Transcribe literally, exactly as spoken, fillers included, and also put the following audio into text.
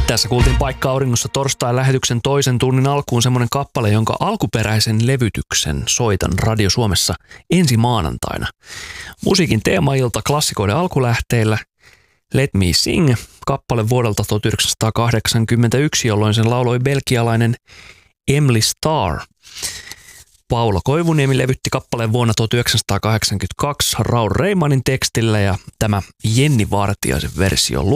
Tässä kuultiin Paikka auringossa torstain lähetyksen toisen tunnin alkuun semmoinen kappale, jonka alkuperäisen levytyksen soitan Radio Suomessa ensi maanantaina. Musiikin teemailta klassikoiden alkulähteillä. Let Me Sing, kappale vuodelta tuhatyhdeksänsataakahdeksankymmentäyksi, jolloin sen lauloi belgialainen Emily Starr. Paula Koivuniemi levytti kappaleen vuonna tuhatyhdeksänsataakahdeksankymmentäkaksi Raul Reimanin tekstillä ja tämä Jenni Vartiaisen versio